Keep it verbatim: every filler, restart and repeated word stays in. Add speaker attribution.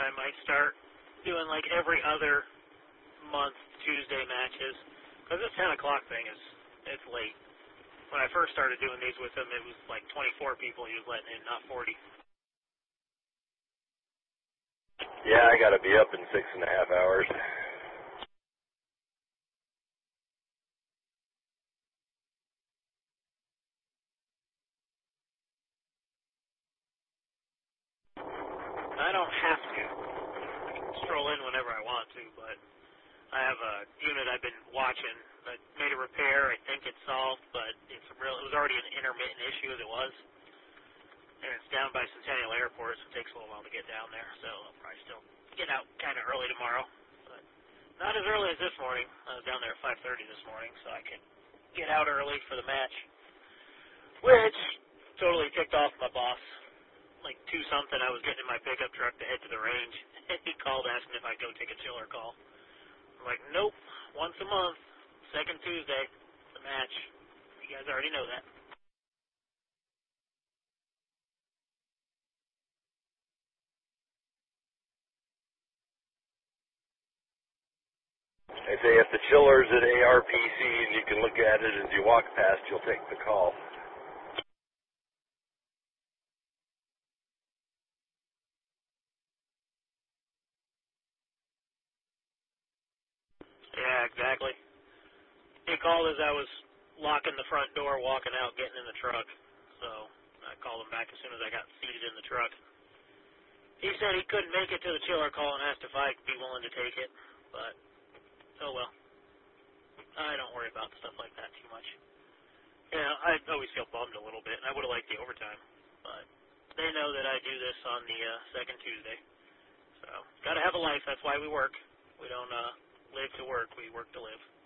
Speaker 1: I might start doing like every other month Tuesday matches. Because this ten o'clock thing is, it's late. When I first started doing these with him, it was like twenty-four people he was letting in, not forty.
Speaker 2: Yeah, I got to be up in six and a half hours.
Speaker 1: I don't have to. I can stroll in whenever I want to, but I have a unit I've been watching. I made a repair. I think it's solved, but it's a real. It was already an intermittent issue as it was, and it's down by Centennial Airport, so it takes a little while to get down there. So I'll probably still get out kind of early tomorrow, but not as early as this morning. I was down there at five thirty this morning, so I could get out early for the match, which totally ticked off my boss. Like two something, I was getting in my pickup truck to head to the range, and he called asking if I'd go take a chiller call. I'm like, nope, once a month, second Tuesday, the match. You guys already know that.
Speaker 2: They say if the chiller's at A R P C and you can look at it as you walk past, you'll take the call.
Speaker 1: Yeah, exactly. He called as I was locking the front door, walking out, getting in the truck. So I called him back as soon as I got seated in the truck. He said he couldn't make it to the chiller call and asked if I'd be willing to take it. But, oh well. I don't worry about stuff like that too much. Yeah, I always feel bummed a little bit, and I would have liked the overtime. But they know that I do this on the uh, second Tuesday. So, got to have a life. That's why we work. We don't uh, live to work. We work to live.